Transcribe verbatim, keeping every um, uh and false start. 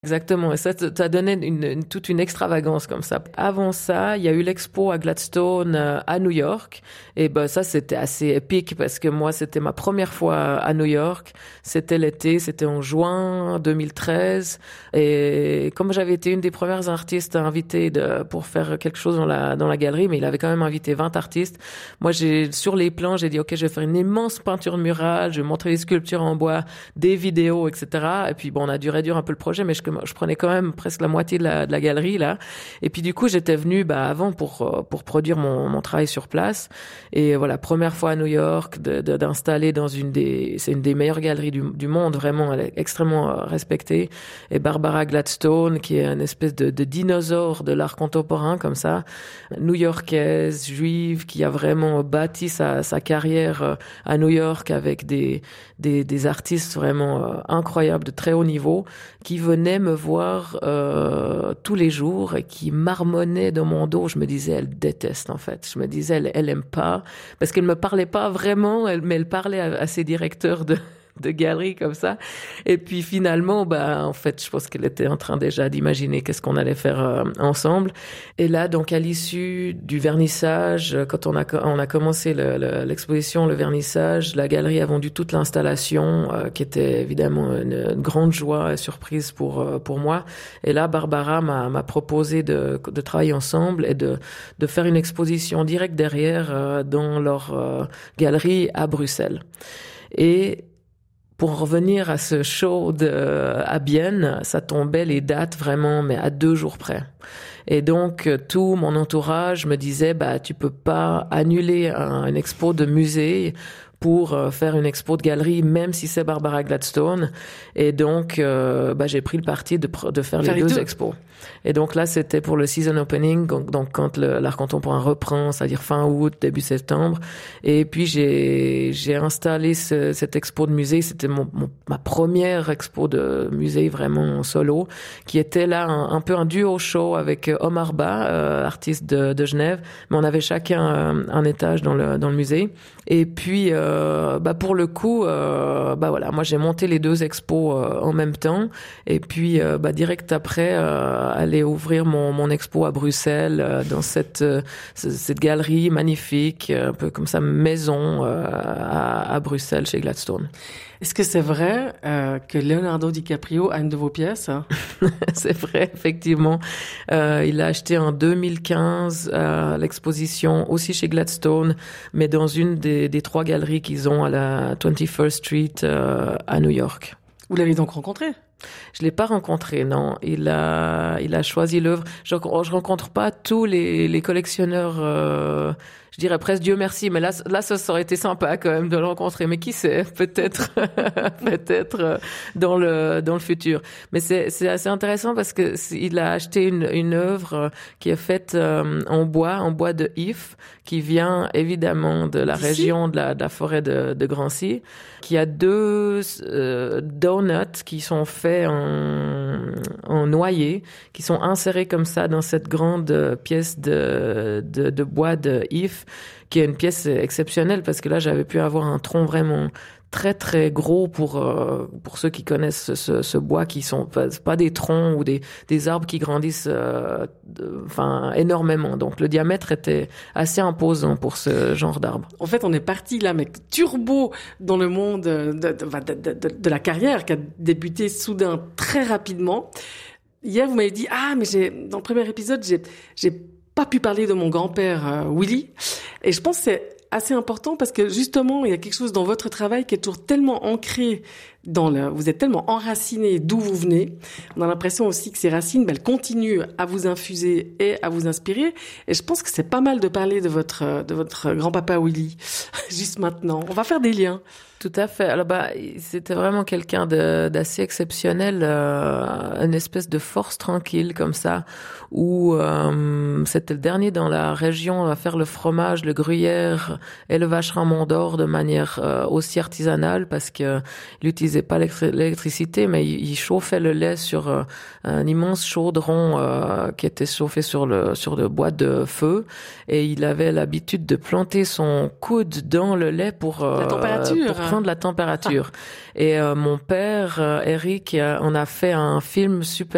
Exactement. Et ça, ça donnait une, une, toute une extravagance comme ça. Avant ça, il y a eu l'expo à Gladstone euh, à New York. Et ben ça, c'était assez épique parce que moi, c'était ma première fois à New York. C'était l'été, c'était en juin deux mille treize. Et comme j'avais été une des premières artistes invitées de, pour faire quelque chose dans la dans la galerie, mais il avait quand même invité vingt artistes. Moi, j'ai sur les plans, j'ai dit ok, je vais faire une immense peinture murale, je vais montrer les sculptures en bois, des vidéos, et cetera. Et puis bon, on a dû réduire un peu le projet, mais je je prenais quand même presque la moitié de la, de la galerie là. Et puis du coup, j'étais venue bah avant pour pour produire mon, mon travail sur place. Et voilà, première fois à New York, de, de, d'installer dans une des, c'est une des meilleures galeries du, du monde, vraiment, elle est extrêmement respectée. Et Barbara Gladstone, qui est une espèce de, de dinosaure de l'art contemporain comme ça, new-yorkaise, juive, qui a vraiment bâti sa, sa carrière à New York avec des des, des artistes vraiment incroyables de très haut niveau, qui venaient me voir euh, tous les jours et qui marmonnaient dans mon dos. Je me disais, elle déteste en fait. Je me disais, elle, elle aime pas, parce qu'elle me parlait pas vraiment, elle, mais elle parlait à, à ses directeurs de de galeries comme ça. Et puis finalement, bah en fait, je pense qu'elle était en train déjà d'imaginer qu'est-ce qu'on allait faire euh, ensemble. Et là, donc à l'issue du vernissage, quand on a on a commencé le, le, l'exposition, le vernissage, la galerie a vendu toute l'installation, euh, qui était évidemment une, une grande joie et surprise pour euh, pour moi. Et là, Barbara m'a m'a proposé de de travailler ensemble et de de faire une exposition directe derrière euh, dans leur euh, galerie à Bruxelles. Et pour en revenir à ce show de, à Bienne, ça tombait les dates vraiment, mais à deux jours près. Et donc, tout mon entourage me disait, bah, tu peux pas annuler un, une expo de musée pour faire une expo de galerie, même si c'est Barbara Gladstone. Et donc, euh, bah, j'ai pris le parti de, de faire, faire les, les deux, deux expos. Et donc là, c'était pour le season opening, donc, donc quand le, l'art contemporain reprend, c'est-à-dire fin août, début septembre. Et puis j'ai j'ai installé ce, cette expo de musée. C'était mon, mon ma première expo de musée vraiment en solo, qui était là un, un peu un duo show avec Omar Ba, euh, artiste de, de Genève. Mais on avait chacun un, un étage dans le dans le musée. Et puis euh, bah pour le coup, euh, bah voilà, moi j'ai monté les deux expos euh, en même temps. Et puis euh, bah direct après. Euh, aller ouvrir mon, mon expo à Bruxelles euh, dans cette euh, cette galerie magnifique, un peu comme ça maison euh, à, à Bruxelles chez Gladstone. Est-ce que c'est vrai euh, que Leonardo DiCaprio a une de vos pièces? C'est vrai, effectivement. Euh, il a acheté en deux mille quinze euh, l'exposition aussi chez Gladstone, mais dans une des, des trois galeries qu'ils ont à la twenty-first Street euh, à New York. Vous l'avez donc rencontré? Je l'ai pas rencontré, non. Il a, il a choisi l'œuvre. Je, je rencontre pas tous les, les collectionneurs. Euh, je dirais presque Dieu merci, mais là, là, ça aurait été sympa quand même de le rencontrer. Mais qui sait, peut-être, peut-être dans le dans le futur. Mais c'est c'est assez intéressant parce que il a acheté une une œuvre qui est faite euh, en bois, en bois de if, qui vient évidemment de la D'ici? région de la de la forêt de de Grancy, qui a deux euh, donuts qui sont faits en en noyer, qui sont insérés comme ça dans cette grande pièce de de, de bois de if, qui est une pièce exceptionnelle parce que là j'avais pu avoir un tronc vraiment très très gros pour euh, pour ceux qui connaissent ce, ce bois, qui sont pas, pas des troncs ou des des arbres qui grandissent euh, enfin énormément. Donc le diamètre était assez imposant pour ce genre d'arbre. En fait, on est parti là, mec, turbo dans le monde de de, de, de, de, de la carrière qui a débuté soudain très rapidement. Hier, vous m'avez dit ah mais j'ai dans le premier épisode j'ai j'ai pas pu parler de mon grand-père euh, Willy, et je pense que c'est assez important parce que justement il y a quelque chose dans votre travail qui est toujours tellement ancré dans le, vous êtes tellement enraciné d'où vous venez. On a l'impression aussi que ces racines, ben, elles continuent à vous infuser et à vous inspirer. Et je pense que c'est pas mal de parler de votre de votre grand-papa Willy juste maintenant. On va faire des liens. Tout à fait. Alors bah, c'était vraiment quelqu'un de, d'assez exceptionnel, euh, une espèce de force tranquille comme ça, où euh, c'était le dernier dans la région à faire le fromage, le gruyère et le vacherin Mont d'Or de manière euh, aussi artisanale, parce que il utilisait pas l'électricité, mais il, il chauffait le lait sur euh, un immense chaudron euh, qui était chauffé sur le sur le bois de feu, et il avait l'habitude de planter son coude dans le lait pour euh, la température. Pour prendre la température. Et euh, mon père, euh, Eric, euh, on a fait un film super